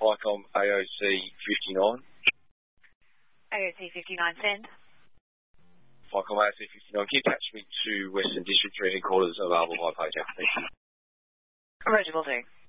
FICOM AOC 59. AOC 59, send. FICOM AOC 59. Can you attach me to Western District 3 headquarters available by pager? Thank you. Roger, will do.